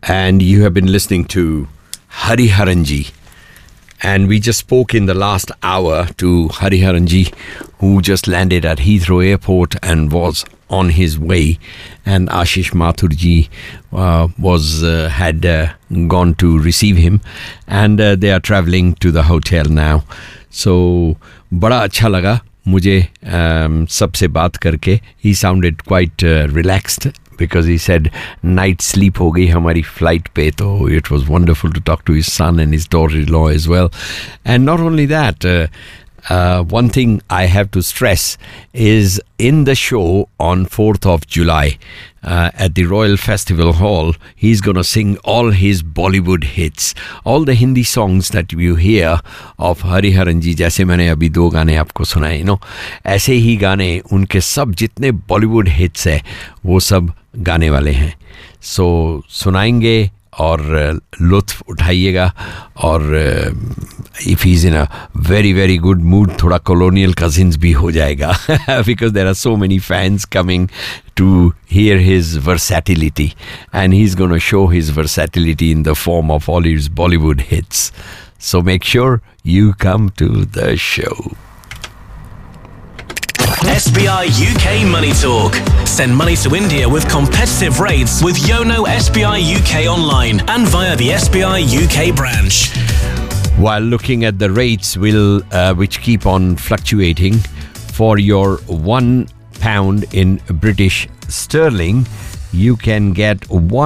and you have been listening to Hariharan Ji. And we just spoke in the last hour to Hariharan Ji, who just landed at Heathrow Airport and was on his way. And Ashish Mathur Ji had gone to receive him, and they are traveling to the hotel now. So, bada acha laga mujhe sabse baat karke. He sounded quite relaxed, because he said night sleep ho gayi hamari flight pe. So it was wonderful to talk to his son and his daughter-in-law as well. And not only that, one thing I have to stress is in the show on 4th of July at the Royal Festival Hall, he's going to sing all his Bollywood hits. All the Hindi songs that you hear of Hariharan Ji, जैसे मैंने अभी 2 गाने आपको सुनाए, ऐसे ही गाने उनके सब जितने Bollywood hits है वो सब गाने वाले हैं. सो सुनाएंगे और लुत्फ उठाइएगा. और if he's in a very very good mood, थोड़ा colonial cousins भी हो जाएगा, because there are so many fans coming to hear his versatility, and he's going to show his versatility in the form of all his Bollywood hits. So make sure you come to the show. SBI UK Money Talk. Send money to India with competitive rates with Yono SBI UK online and via the SBI UK branch. While looking at the rates which keep on fluctuating, for your £1 in British sterling, you can get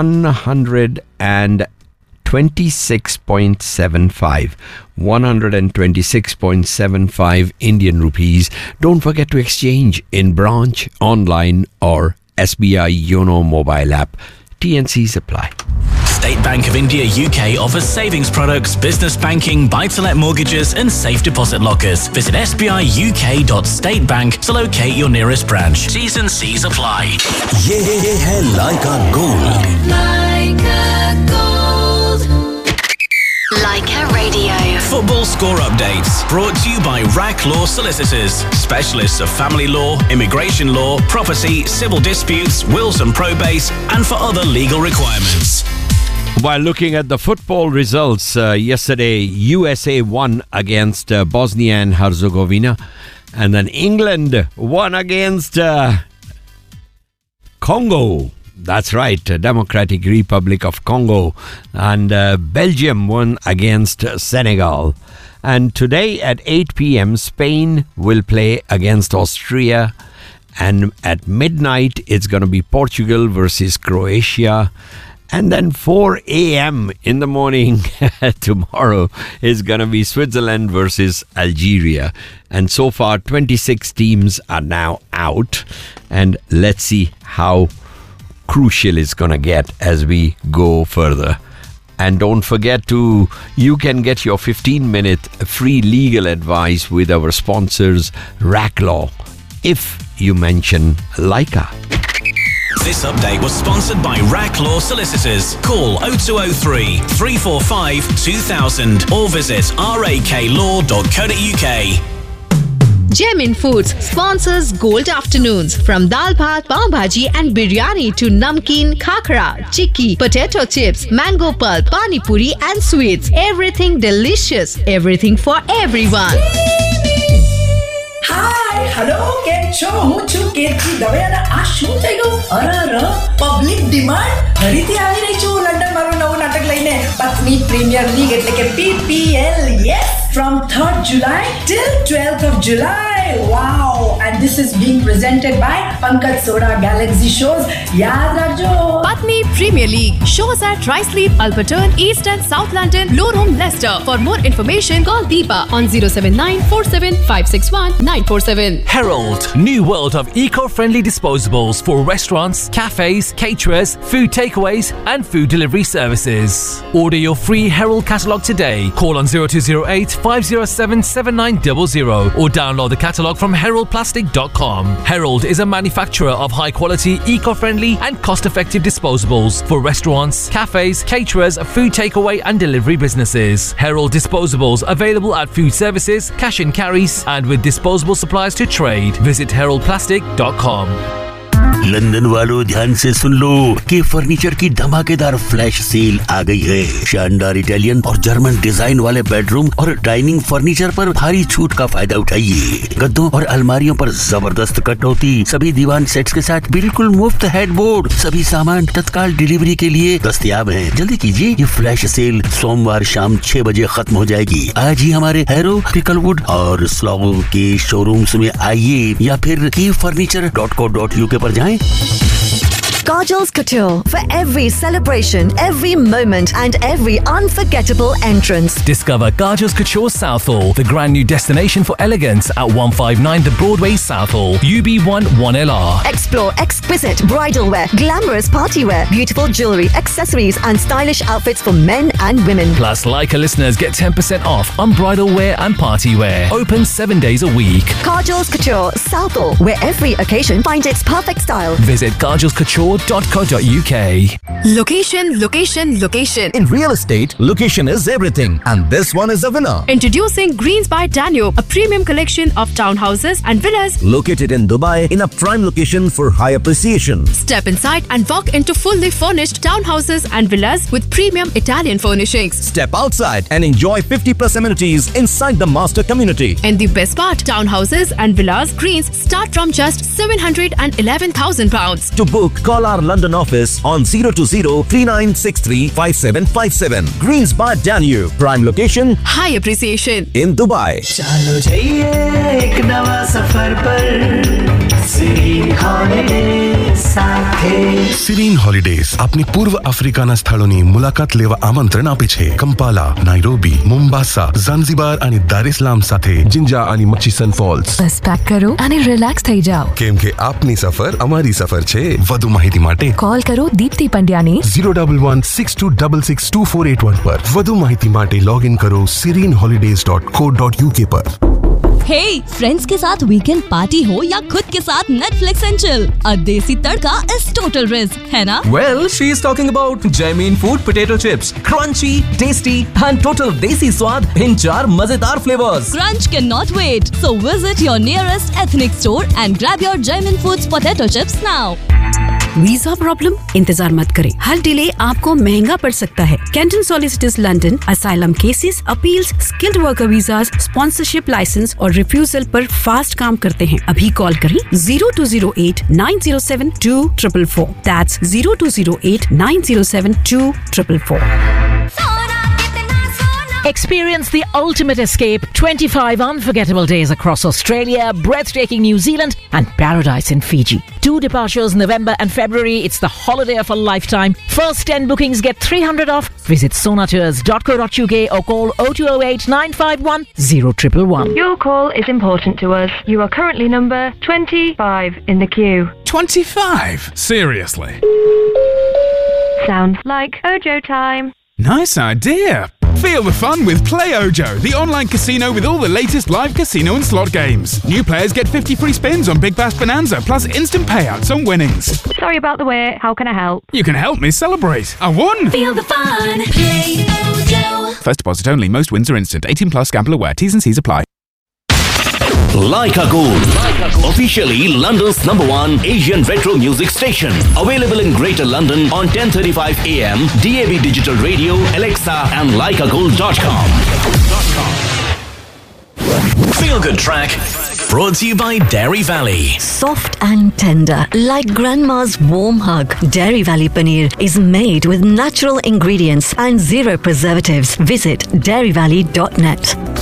126.75 Indian rupees. Don't forget to exchange in branch, online or SBI Yono mobile app. TNCs apply. State Bank of India UK offers savings products, business banking, buy-to-let mortgages and safe deposit lockers. Visit sbiuk.statebank to locate your nearest branch. T's and C's apply. ये है Laika Gold. Laika Gold. Laika Radio. Football score updates brought to you by RAC Law Solicitors, specialists of family law, immigration law, property, civil disputes, wills and probates, and for other legal requirements. While looking at the football results, yesterday USA won against Bosnia and Herzegovina, and then England won against Congo. That's right, Democratic Republic of Congo. And Belgium won against Senegal. And today at 8 p.m, Spain will play against Austria. And at midnight, it's going to be Portugal versus Croatia. And then 4 a.m. in the morning tomorrow is going to be Switzerland versus Algeria. And so far, 26 teams are now out. And let's see how crucial it's going to get as we go further. And don't forget you can get your 15-minute free legal advice with our sponsors, RAC Law, if you mention Laika. This update was sponsored by RAC Law Solicitors. Call 0203 345 2000 or visit raklaw.co.uk. Gemin Foods sponsors Gold Afternoons. From dal bhat, pav bhaji and biryani to namkeen, khakra, chikki, potato chips, mango pulp, pani puri and sweets. Everything delicious. Everything for everyone. Hi, hello, કેમ છો? હું છું કેતકી દવે આ શું થઈ ગયું? અરે public demand ફરીથી આવી રહી છું લંડન મારું નવું નાટક લઈને પત્ની પ્રીમિયર લીગ એટલે કે PPL. Yes, from 3rd July till 12th of July. Wow, and this is being presented by Pankaj Soda Galaxy Shows. याद रखो. Patni Premier League shows at Ruislip, Alberton, East and South London, Lorem, Leicester. For more information, call Deepa on 07947561947. Herald, new world of eco-friendly disposables for restaurants, cafes, caterers, food takeaways and food delivery services. Order your free Herald catalogue today. Call on 0208 507 7900 or download the catalogue from heraldplastic.com. Herald is a manufacturer of high-quality, eco-friendly and cost-effective disposables for restaurants, cafes, caterers, food takeaway and delivery businesses. Herald disposables available at food services, cash and carries and with disposable supplies to trade. Visit heraldplastic.com. London वालों ध्यान से सुन लो कि furniture की धमाकेदार flash sale आ गई है। शानदार Italian और जर्मन डिजाइन वाले बेडरूम और डाइनिंग फर्नीचर पर भारी छूट का फायदा उठाइए। गद्दों और अलमारियों पर जबरदस्त कटौती, सभी दीवान सेट्स के साथ बिल्कुल मुफ्त हेडबोर्ड, सभी सामान तत्काल डिलीवरी के लिए दस्तयाब हैं। जल्दी कीजिए, ये फ्लैश सेल सोमवार शाम 6 बजे खत्म हो जाएगी। आज ही हमारे हैरो, पिकलवुड और स्लॉगो के शोरूम्स में आइए या फिर keyfurniture.co.uk पर जाएं। Kajal's Couture, for every celebration, every moment and every unforgettable entrance. Discover Kajal's Couture Southall, the grand new destination for elegance at 159 The Broadway Southall, UB1 1LR. Explore exquisite bridal wear, glamorous party wear, beautiful jewelry, accessories and stylish outfits for men and women. Plus, Leica listeners get 10% off on bridal wear and party wear. Open 7 days a week. Kajal's Couture Southall, where every occasion finds its perfect style. Visit kajalscouture.co.uk. Location, location, location. In real estate, location is everything, and this one is a winner. Introducing Greens by Danube, a premium collection of townhouses and villas Located in Dubai in a prime location for high appreciation. Step inside and walk into fully furnished townhouses and villas with premium Italian furnishings. Step outside and enjoy 50+ amenities inside the master community. And the best part, townhouses and villas Greens start from just £711,000. To book, call our London office on 020-3963-5757. Greens by Danube, prime location, high appreciation in Dubai. चलो जाइए एक नवा सफर पर Serene Holidays સાથે. Serene Holidays આપની પૂર્વ આફ્રિકાના સ્થળોની મુલાકાત લેવા આમંત્રણ આપે છે. કંપાલા, નાઇરોબી, મોમ્બાસા, ઝાંઝીબાર અને દાર એસ સલામ સાથે જિંજા અને મચીસન ફોલ્સ. બસ પેક કરો અને રિલેક્સ થઈ જાઓ. કેમ કે આપની સફર અમારી સફર છે. વધુ માહિતી માટે કોલ કરો દીપ્તિ પંડ્યાને 011-6266-2481 પર. વધુ માહિતી માટે લોગિન કરો sereneholidays.co.uk પર. Hey, फ्रेंड्स के साथ वीकेंड पार्टी हो या खुद के साथ नेटफ्लिक्स एंड चिल, अ देसी तड़का इज टोटल रिस्क, है ना? Well, she is talking about Jamin Food potato chips, crunchy, tasty and total desi स्वाद in 4 मजेदार flavors. Crunch cannot wait, so visit your nearest ethnic store and grab your Jamin Foods potato chips now. Visa problem? इंतजार मत करें, हर delay आपको महंगा पड़ सकता है। Canton solicitors London asylum cases, appeals, skilled worker visas, sponsorship licence और refusal पर फास्ट काम करते हैं। अभी कॉल करें 0208-907-2444. That's 0208-907-2444. Experience the ultimate escape, 25 unforgettable days across Australia, breathtaking New Zealand and paradise in Fiji. 2 departures November and February. It's the holiday of a lifetime. First 10 bookings get 300 off. Visit sonatours.co.uk or call 0208 951 0111. Your call is important to us. You are currently number 25 in the queue. 25? Seriously? Sounds like Ojo time. Nice idea. Feel the fun with Play Ojo, the online casino with all the latest live casino and slot games. New players get 50 free spins on Big Bash Bonanza, plus instant payouts on winnings. Sorry about the wait. How can I help? You can help me celebrate. I won! Feel the fun. Play Ojo. First deposit only. Most wins are instant. 18 plus. Gamble aware. T's and C's apply. Leica Gold, officially London's #1 Asian retro music station. Available in Greater London on 10:35 AM, DAB Digital Radio, Alexa and leicagold.com. Feel Good Track, brought to you by Dairy Valley. Soft and tender, like grandma's warm hug. Dairy Valley Paneer is made with natural ingredients and 0 preservatives. Visit dairyvalley.net.